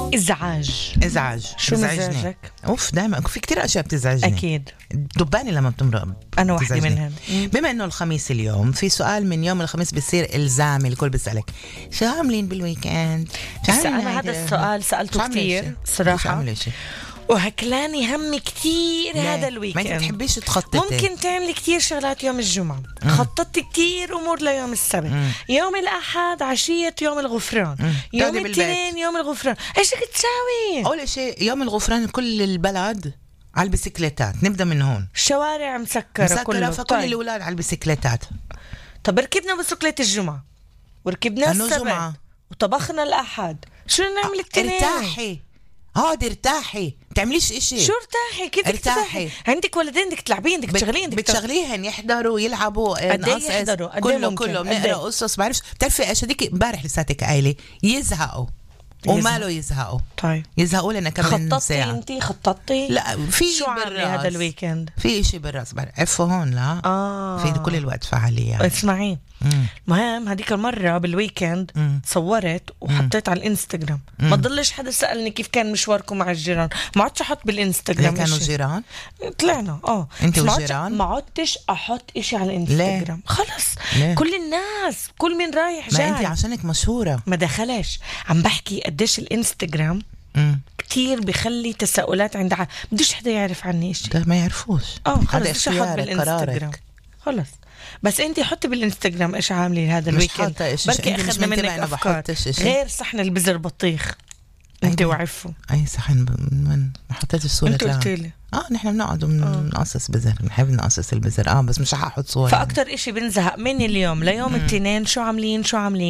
ازعاج. شو مزعجك؟ اوف دائما في كتير اشياء بتزعجني اكيد. دباني لما بتمرق انا واحدة منهم. بما انه الخميس اليوم في سؤال من يوم الخميس بيصير الزامي، الكل بيسألك شو عاملين بالويكند؟ انا هذا السؤال سألته كتير صراحة وهكلاني همي كتير هذا الويكند. ما انت بتحبيش تخططي؟ ممكن تعملي كتير شغلات يوم الجمعة. خططت كتير امور ليوم السبت. يوم الاحد عشية يوم الغفران. يوم الاثنين يوم الغفران. ايش بدك تساوي؟ اول شيء يوم الغفران كل البلد على البسكليتات، نبدا من هون. الشوارع مسكرة كله، فكل الاولاد على البسكليتات. طب ركبنا بسكليت الجمعة وركبنا السبت وطبخنا الاحد، شو نعمل التنين؟ ارتاحي، اقعدي ارتاحي، بتعمليش اشي. شو ارتاحي؟ كيف ارتاحي؟ عندك ولدين بدك تلعبين، بدك تشغلين، بتشغليهن يحضروا يلعبوا، قد ايه يحضروا؟ كله بنقرا قصص. بعرفش بتعرفي ايش هديك امبارح لساتك قايله يزهقوا وما له يزهقوا. طيب يزهقوا لنا كمان ساعة. انتي خططتي؟ لا في شو عامله هذا الويكند؟ في اشي بالراس عفوا هون. لا في كل الوقت فعالية. اسمعين، مهم هديك المرة بالويكند صورت وحطيت على الانستغرام. ما ضلش حدا سألني كيف كان مشواركم مع الجيران. ما عدتش احط بالانستغرام. كانوا جيران؟ طلعنا انت والجيران؟ ما عدتش احط اشي على الانستغرام. خلص كل الناس، كل مين رايح جاي. ما انت عشانك مشهورة ما دخلش. عم بحكي قديش الانستغرام كتير بيخلي تساؤلات عند بديش حدا يعرف عني اشي. ما يعرفوش. خلص احط بالانستغرام. خلص بس انتي حطي بالانستغرام ايش عاملين هذا الويكند. بركي اخذنا منك افكار غير صحن البزر بطيخ. انت وعفوا اي صحن من حطيت الصورة. انت قلت لي نحن بنقعد ونقصص بزر، نحب نقصص البزر بس مش حاحط صور. فاكتر اشي بنزهق من اليوم ليوم الاثنين. شو عاملين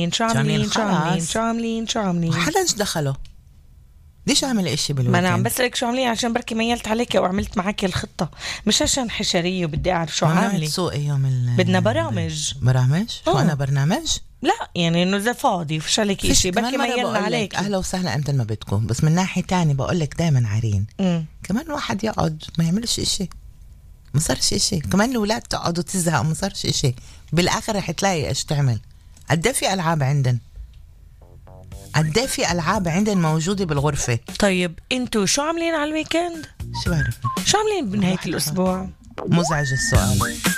حدا دخله. ليش اعمل اشي بالويكند؟ ما انا عم بسألك شو عاملين عشان بركي ميلت عليك او عملت معك الخطة، مش عشان حشرية وبدي اعرف شو عاملي. سوقي يوم بدنا برامج. شو انا برنامج؟ لا يعني انه اذا فاضي فش عليك اشي بركي ميلنا عليك. اهلا وسهلا انت ما بدكم، بس من ناحية تاني بقول لك دائما عارين. كمان واحد يقعد ما يعملش اشي، ما صارش اشي. كمان الاولاد تقعد وتزهق ما صارش اشي. بالاخر رح تلاقي ايش تعمل. قد في العاب عندن، قد في العاب عندن موجوده بالغرفه. طيب انتوا شو عاملين على الويكند؟ شو بعرف شو عاملين بنهايه الاسبوع؟ مزعج السؤال.